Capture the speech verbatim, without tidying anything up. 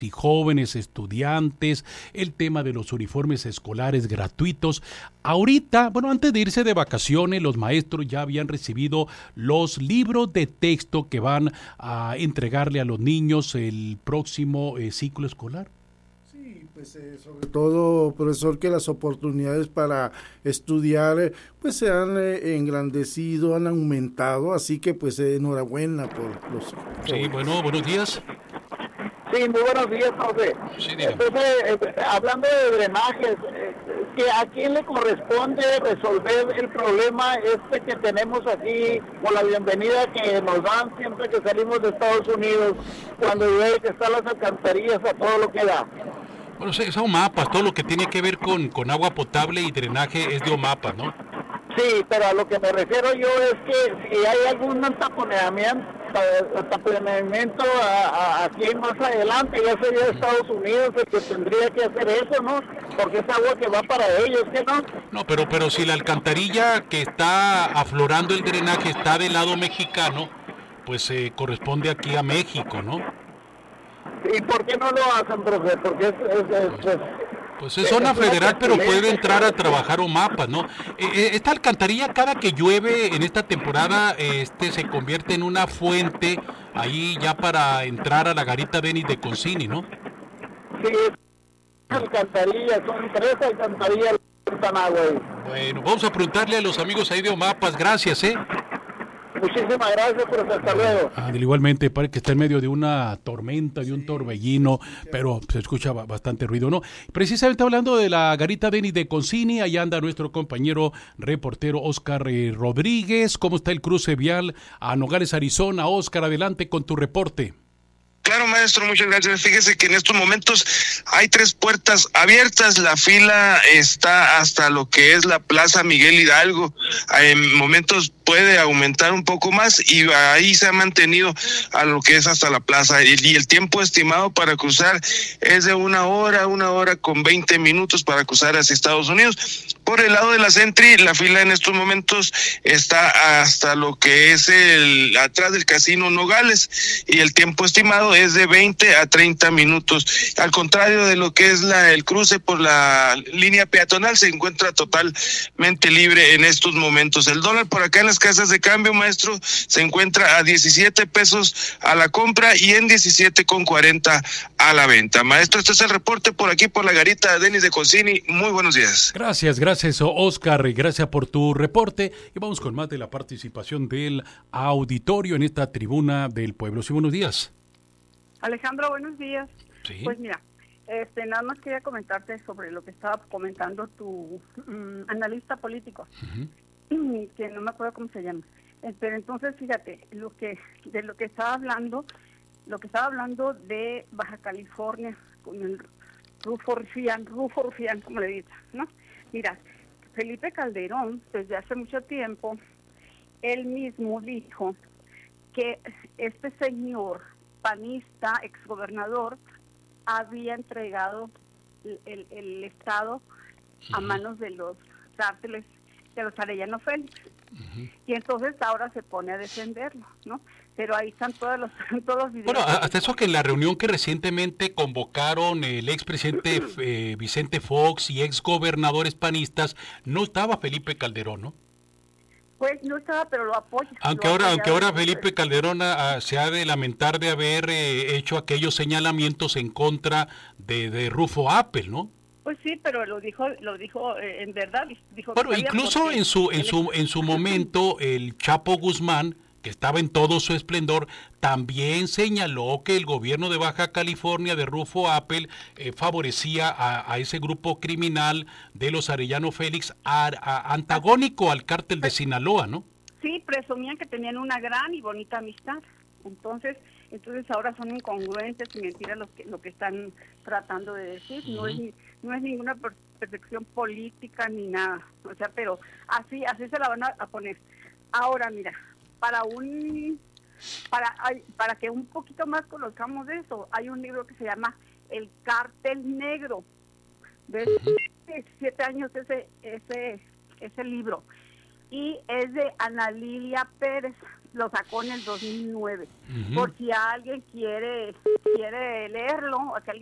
y jóvenes estudiantes, el tema de los uniformes escolares gratuitos. Ahorita, bueno, antes de irse de vacaciones, los maestros ya habían recibido los libros de texto que van a entregarle a los niños el próximo eh, ciclo escolar. Sí, pues eh, sobre todo, profesor, que las oportunidades para estudiar eh, pues se han eh, engrandecido, han aumentado, así que pues eh, enhorabuena por los... Sí, bueno, buenos días. Sí, muy buenos días, José. Sí, Entonces, eh, hablando de drenajes, eh, que ¿a quién le corresponde resolver el problema este que tenemos aquí, con la bienvenida que nos dan siempre que salimos de Estados Unidos, cuando llueve, que están las alcantarillas a todo lo que da? Bueno, sí, son mapas, todo lo que tiene que ver con, con agua potable y drenaje es de OMAPA, ¿no? Sí, pero a lo que me refiero yo es que si hay algún taponeamiento, taponeamiento a, a, aquí más adelante, ya sería Estados Unidos el que tendría que hacer eso, ¿no? Porque es agua que va para ellos, ¿qué no? No, pero, pero si la alcantarilla que está aflorando el drenaje está del lado mexicano, pues eh, corresponde aquí a México, ¿no? ¿Y por qué no lo hacen, profe? Porque es... es, es, es Pues es zona federal, pero puede entrar a trabajar OMAPA, ¿no? Eh, esta alcantarilla, cada que llueve en esta temporada, este se convierte en una fuente ahí ya para entrar a la garita Denis de Concini, ¿no? Sí, alcantarillas, son tres alcantarillas que están agua ahí. Bueno, vamos a preguntarle a los amigos ahí de OMAPAS, gracias, ¿eh? Muchísimas gracias, profe, hasta luego. Ah, igualmente, parece que está en medio de una tormenta, de un torbellino, pero se escucha bastante ruido, ¿no? Precisamente hablando de la garita Denis de Concini, allá anda nuestro compañero reportero Oscar eh, Rodríguez. ¿Cómo está el cruce vial a Nogales, Arizona? Oscar, adelante con tu reporte. Claro, maestro, muchas gracias. Fíjese que en estos momentos hay tres puertas abiertas. La fila está hasta lo que es la Plaza Miguel Hidalgo. En momentos puede aumentar un poco más y ahí se ha mantenido a lo que es hasta la plaza. Y el tiempo estimado para cruzar es de una hora, una hora con veinte minutos para cruzar hacia Estados Unidos. Por el lado de la Sentry, la fila en estos momentos está hasta lo que es el atrás del Casino Nogales y el tiempo estimado es de veinte a treinta minutos. Al contrario de lo que es la el cruce por la línea peatonal, se encuentra totalmente libre en estos momentos. El dólar por acá en las casas de cambio, maestro, se encuentra a diecisiete pesos a la compra y en diecisiete con cuarenta a la venta. Maestro, este es el reporte por aquí por la garita Denis de Concini. Muy buenos días. Gracias, gracias Oscar, y gracias por tu reporte. Y vamos con más de la participación del auditorio en esta tribuna del pueblo. Sí, buenos días. Alejandro, buenos días. Sí. Pues mira, este, nada más quería comentarte sobre lo que estaba comentando tu um, analista político, uh-huh. que no me acuerdo cómo se llama. Pero entonces, fíjate, lo que de lo que estaba hablando, lo que estaba hablando de Baja California con el Rufo Rufián, Rufo Rufián, como le dicen, ¿no? Mira, Felipe Calderón, desde hace mucho tiempo, él mismo dijo que este señor panista, exgobernador, había entregado el, el, el Estado a manos de los cárteles de los Arellano Félix. Uh-huh. Y entonces ahora se pone a defenderlo, ¿no? Pero ahí están todos los todos los videos. Bueno, hasta eso que en la reunión que recientemente convocaron el expresidente eh, Vicente Fox y exgobernadores panistas, no estaba Felipe Calderón, ¿no? Pues no estaba, pero lo apoya. Aunque lo ahora, aunque ahora Felipe Calderón a, se ha de lamentar de haber eh, hecho aquellos señalamientos en contra de, de Rufo Apple, ¿no? Pues sí, pero lo dijo, lo dijo eh, en verdad, dijo. Bueno, incluso en su, en su, en su momento el Chapo Guzmán, que estaba en todo su esplendor, también señaló que el gobierno de Baja California de Rufo Apple eh, favorecía a, a ese grupo criminal de los Arellano Félix, a, a, antagónico al cártel de Sinaloa, ¿no? Sí, presumían que tenían una gran y bonita amistad. Entonces, entonces ahora son incongruentes y mentiras lo que lo que están tratando de decir. Uh-huh. No es no es ninguna percepción política ni nada. O sea, pero así así se la van a, a poner. Ahora, mira. Para un para para que un poquito más conozcamos de eso, hay un libro que se llama El Cártel Negro. De diecisiete años ese ese ese libro y es de Ana Lilia Pérez. lo sacó en el dos mil nueve. Uh-huh. Por si alguien quiere quiere leerlo, o que